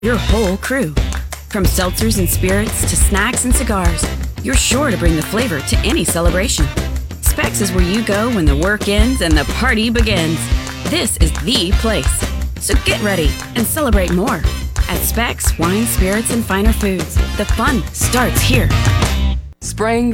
your whole crew. From seltzers and spirits to snacks and cigars, you're sure to bring the flavor to any celebration. Specs is where you go when the work ends and the party begins. This is the place. So get ready and celebrate more. At Specs Wine, Spirits, and Finer Foods, the fun starts here. Spraying